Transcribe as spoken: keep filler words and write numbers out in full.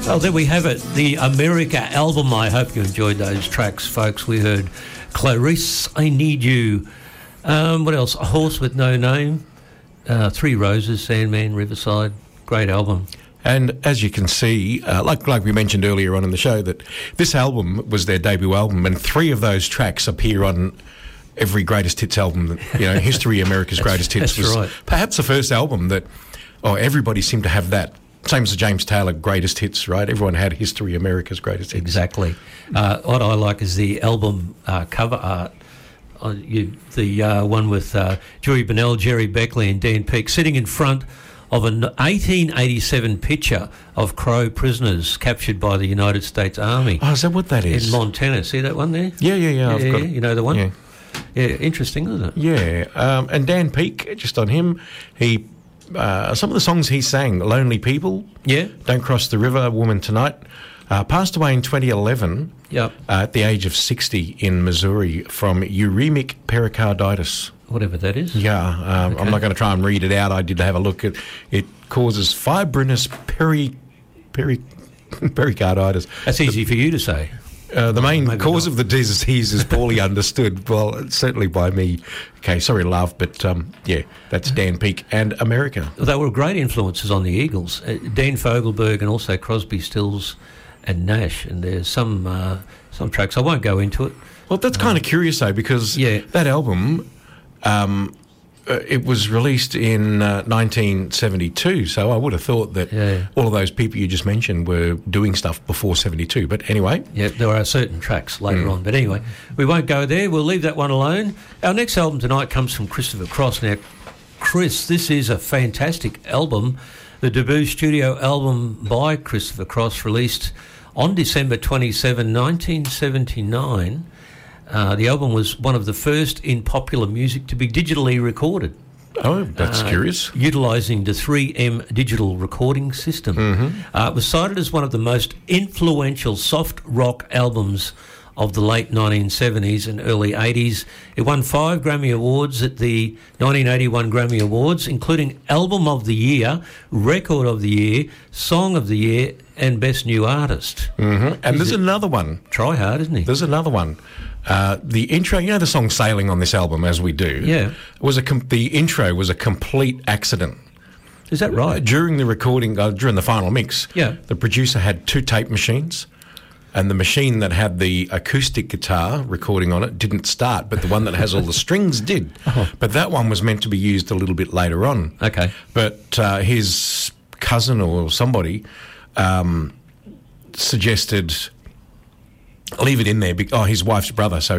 Well, there we have it, the America album. I hope you enjoyed those tracks, folks. We heard Clarice, I Need You. Um, what else? A Horse with No Name, uh, Three Roses, Sandman, Riverside. Great album. And as you can see, uh, like like we mentioned earlier on in the show, that this album was their debut album, and three of those tracks appear on every greatest hits album. That, you know, History America's Greatest Hits was right. perhaps the first album that, oh, everybody seemed to have that. Same as the James Taylor Greatest Hits, right? Everyone had History America's Greatest Hits. Exactly. Uh, what I like is the album uh, cover art. Uh, you, the uh, one with uh, Joey Bennell, Jerry Beckley and Dan Peake sitting in front of an eighteen eighty-seven picture of Crow prisoners captured by the United States Army. Oh, is that what that is? In Montana. See that one there? Yeah, yeah, yeah. Yeah, I've yeah, got it. you know the one? Yeah. Yeah, interesting, isn't it? Yeah. Um, and Dan Peake, just on him, he uh, some of the songs he sang, Lonely People, Yeah. Don't Cross the River, Woman Tonight, uh, passed away in twenty eleven Yep. uh, at the age of sixty in Missouri from uremic pericarditis. Whatever that is. Yeah, um, Okay. I'm not going to try and read it out. I did have a look at it. Causes fibrinous peri, peri, pericarditis. That's easy for you to say. Uh, the main Maybe cause not. of the disease is poorly understood. Well, certainly by me. Okay, sorry, love, but um, yeah, that's Dan Peake and America. They were great influences on the Eagles. Uh, Dan Fogelberg and also Crosby, Stills and Nash. And there's some uh, some tracks. I won't go into it. Well, that's kind of curious, though, because Yeah. that album, um, uh, it was released in uh, nineteen seventy-two, so I would have thought that Yeah. all of those people you just mentioned were doing stuff before seventy-two. But anyway, Yeah, there are certain tracks later on. But anyway, we won't go there. We'll leave that one alone. Our next album tonight comes from Christopher Cross. Now, Chris, this is a fantastic album. The debut studio album by Christopher Cross, released on December twenty-seventh, nineteen seventy-nine. Uh, the album was one of the first in popular music to be digitally recorded, oh, that's Uh, curious. utilising the three M digital recording system. Uh, it was cited as one of the most influential soft rock albums of the late nineteen seventies and early eighties. It won five Grammy Awards at the nineteen eighty-one Grammy Awards, including Album of the Year, Record of the Year, Song of the Year, and Best New Artist. hmm And there's another one. Try hard, isn't he? There's another one. Uh, the intro, you know the song Sailing on this album, as we do? Yeah. Was a com- the intro was a complete accident. Is that right? During the recording, uh, during the final mix, Yeah. the producer had two tape machines, and the machine that had the acoustic guitar recording on it didn't start, but the one that has all the strings did. Oh. But that one was meant to be used a little bit later on. Okay. But uh, his cousin or somebody um, suggested leave it in there. Be- oh, his wife's brother, so